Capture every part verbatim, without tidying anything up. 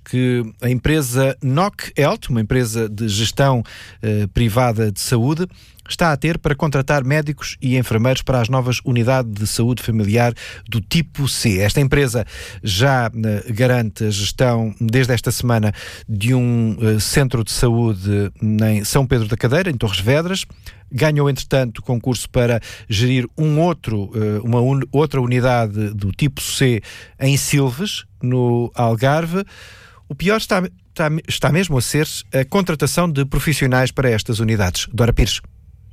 que a empresa Knock Health, uma empresa de gestão eh, privada de saúde, está a ter para contratar médicos e enfermeiros para as novas unidades de saúde familiar do tipo C. Esta empresa já uh, garante a gestão, desde esta semana, de um uh, centro de saúde em São Pedro da Cadeira, em Torres Vedras. Ganhou, entretanto, concurso para gerir um outro, uh, uma un- outra unidade do tipo C em Silves, no Algarve. O pior está, está, está mesmo a ser a contratação de profissionais para estas unidades. Dora Pires.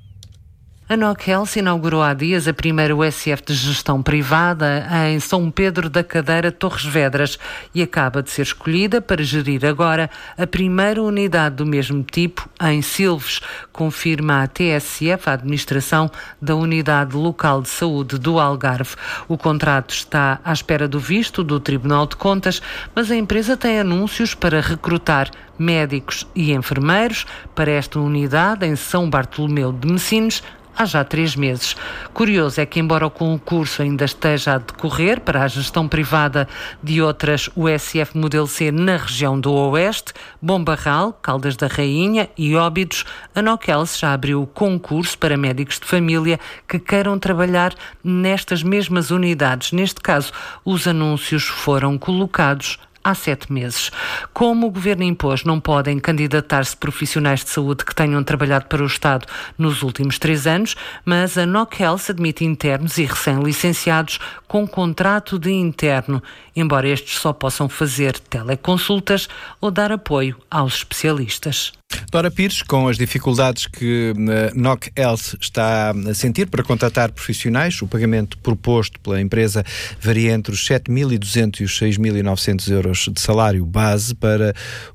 A Knock Health inaugurou há dias a primeira U S F de gestão privada em São Pedro da Cadeira, Torres Vedras, e acaba de ser escolhida para gerir agora a primeira unidade do mesmo tipo em Silves, confirma a T S F, a administração da Unidade Local de Saúde do Algarve. O contrato está à espera do visto do Tribunal de Contas, mas a empresa tem anúncios para recrutar médicos e enfermeiros para esta unidade em São Bartolomeu de Messinos há já três meses. Curioso é que, embora o concurso ainda esteja a decorrer para a gestão privada de outras U S F modelo C na região do Oeste, Bombarral, Caldas da Rainha e Óbidos, a Knock Health já abriu o concurso para médicos de família que queiram trabalhar nestas mesmas unidades. Neste caso, os anúncios foram colocados há sete meses. Como o Governo impôs, não podem candidatar-se profissionais de saúde que tenham trabalhado para o Estado nos últimos três anos, mas a Knock Health admite internos e recém-licenciados com contrato de interno, embora estes só possam fazer teleconsultas ou dar apoio aos especialistas. Dora Pires, com as dificuldades que a Knock Health está a sentir para contratar profissionais, o pagamento proposto pela empresa varia entre os sete mil e duzentos e os seis mil e novecentos euros de salário base para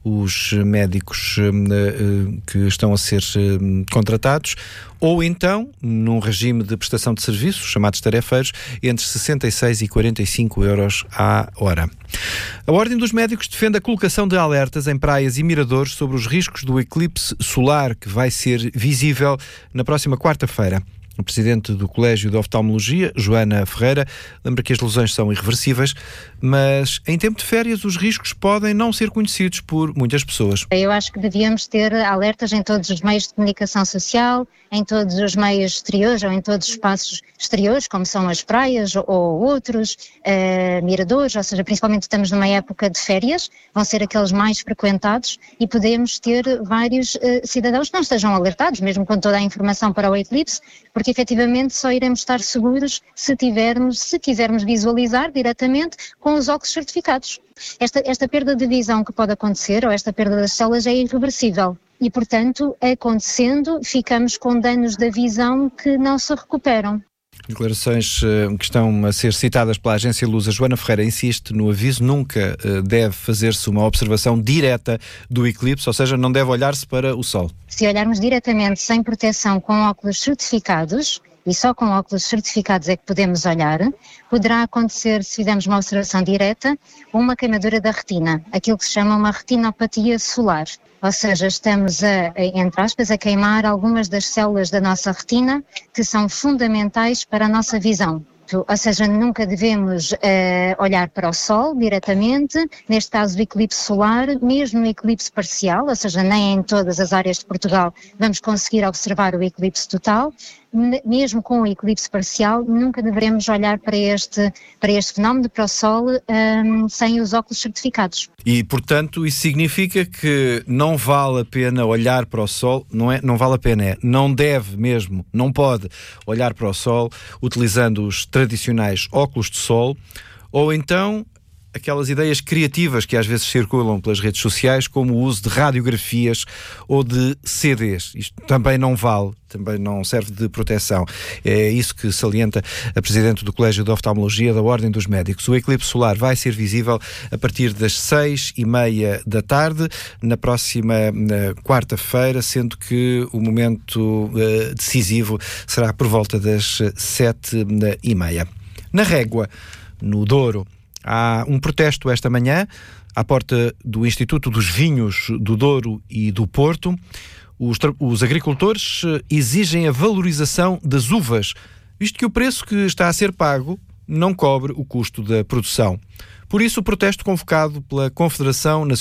os médicos que estão a ser contratados, ou então, num regime de prestação de serviços, chamados tarefeiros, entre sessenta e seis e quarenta e cinco euros à hora. A Ordem dos Médicos defende a colocação de alertas em praias e miradores sobre os riscos do eclipse solar que vai ser visível na próxima quarta-feira. O presidente do Colégio de Oftalmologia, Joana Ferreira, lembra que as lesões são irreversíveis, mas em tempo de férias os riscos podem não ser conhecidos por muitas pessoas. Eu acho que devíamos ter alertas em todos os meios de comunicação social, em todos os meios exteriores ou em todos os espaços exteriores, como são as praias ou outros, uh, miradores, ou seja, principalmente estamos numa época de férias, vão ser aqueles mais frequentados e podemos ter vários uh, cidadãos que não estejam alertados, mesmo com toda a informação para o eclipse, porque efetivamente só iremos estar seguros se tivermos, se quisermos visualizar diretamente com os óculos certificados. Esta, esta perda de visão que pode acontecer, ou esta perda das células, é irreversível. E, portanto, acontecendo, ficamos com danos da visão que não se recuperam. Declarações uh, que estão a ser citadas pela agência Lusa. Joana Ferreira insiste no aviso: nunca uh, deve fazer-se uma observação direta do eclipse, ou seja, não deve olhar-se para o sol. Se olharmos diretamente sem proteção com óculos certificados, e só com óculos certificados é que podemos olhar, poderá acontecer, se fizermos uma observação direta, uma queimadura da retina, aquilo que se chama uma retinopatia solar. Ou seja, estamos a, entre aspas, a queimar algumas das células da nossa retina que são fundamentais para a nossa visão. Ou seja, nunca devemos uh, olhar para o Sol diretamente, neste caso do eclipse solar, mesmo no eclipse parcial, ou seja, nem em todas as áreas de Portugal vamos conseguir observar o eclipse total. Mesmo com o eclipse parcial, nunca devemos olhar para este, para este fenómeno, para o Sol, um, sem os óculos certificados. E, portanto, isso significa que não vale a pena olhar para o Sol, não é? Não vale a pena, é, não deve mesmo, não pode olhar para o Sol utilizando os tradicionais óculos de sol, ou então aquelas ideias criativas que às vezes circulam pelas redes sociais, como o uso de radiografias ou de C Ds. Isto também não vale, também não serve de proteção. É isso que salienta a Presidente do Colégio de Oftalmologia da Ordem dos Médicos. O eclipse solar vai ser visível a partir das seis e meia da tarde, na próxima na quarta-feira, sendo que o momento uh, decisivo será por volta das sete e meia. Na Régua, no Douro, há um protesto esta manhã à porta do Instituto dos Vinhos do Douro e do Porto. Os, tra- os agricultores exigem a valorização das uvas, visto que o preço que está a ser pago não cobre o custo da produção. Por isso, o protesto convocado pela Confederação Nacional